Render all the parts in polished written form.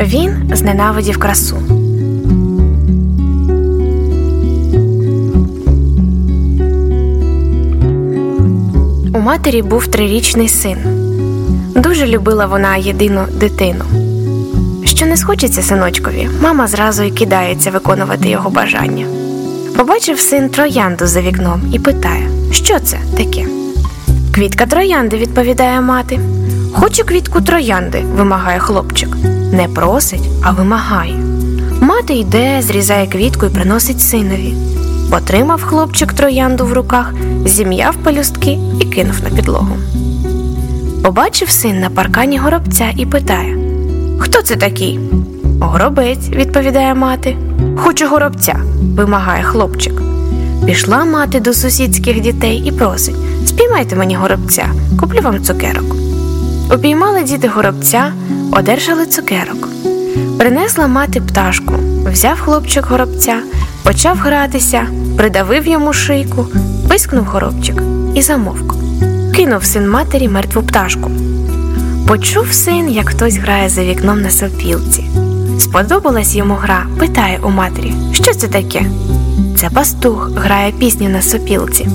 Він зненавидів красу. У матері був 3-річний син. Дуже любила вона єдину дитину. Що не схочеться синочкові, мама зразу й кидається виконувати його бажання. Побачив син троянду за вікном і питає, що це таке? «Квітка троянди», – відповідає мати. «Хочу квітку троянди», – вимагає хлопчик. Не просить, а вимагає. Мати йде, зрізає квітку і приносить синові. Потримав хлопчик троянду в руках, зім'яв пелюстки і кинув на підлогу. Побачив син на паркані горобця і питає, «Хто це такий?» «Горобець», – відповідає мати. «Хочу горобця», – вимагає хлопчик. Пішла мати до сусідських дітей і просить, «Спіймайте мені горобця, куплю вам цукерок». Упіймали діти горобця, одержали цукерок. Принесла мати пташку, взяв хлопчик горобця, почав гратися, придавив йому шийку, пискнув горобчик і замовк. Кинув син матері мертву пташку. Почув син, як хтось грає за вікном на сопілці. Сподобалась йому гра, питає у матері, що це таке? Це пастух грає пісню на сопілці.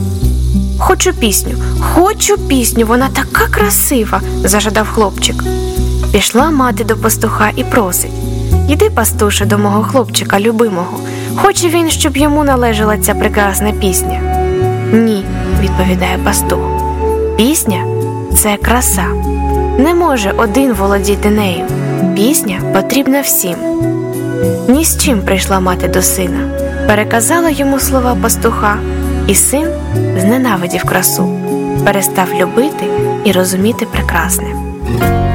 Хочу пісню, вона така красива», – зажадав хлопчик. Пішла мати до пастуха і просить, «Іди, пастуше, до мого хлопчика любимого, хоче він, щоб йому належала ця прекрасна пісня». «Ні», – відповідає пастух, «пісня – це краса, не може один володіти нею, пісня потрібна всім». Ні з чим прийшла мати до сина, переказала йому слова пастуха, і син зненавидів красу, перестав любити і розуміти прекрасне.